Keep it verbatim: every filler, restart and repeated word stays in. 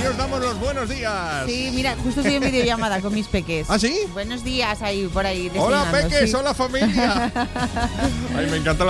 Aquí os damos los buenos días. Sí, mira, justo estoy en videollamada con mis peques. ¿Ah, sí? Buenos días ahí, por ahí. Hola, desayunando, peques, sí. hola, familia. Ay, me encanta la